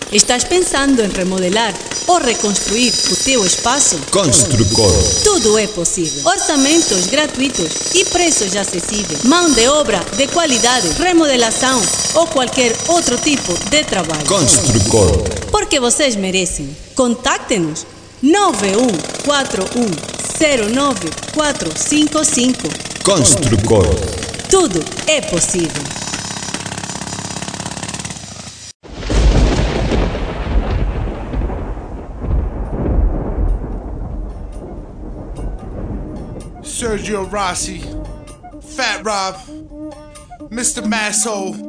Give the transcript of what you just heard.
Estás pensando em remodelar ou reconstruir o teu espaço? Construcor. Tudo é possível. Orçamentos gratuitos e preços acessíveis. Mão de obra de qualidade, remodelação ou qualquer outro tipo de trabalho. Construcor. Porque vocês merecem. Contacte-nos 9141094455. Construcor. Tudo é possível. Sergio Rossi, Fat Rob, Mr. Masso,